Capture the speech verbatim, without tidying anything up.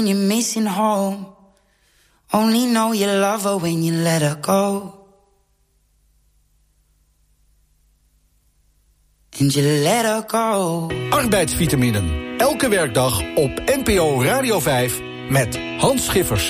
You're missing home. Only know you love her when you let her go. And you let her go. Arbeidsvitaminen. Elke werkdag op N P O Radio vijf met Hans Schiffers.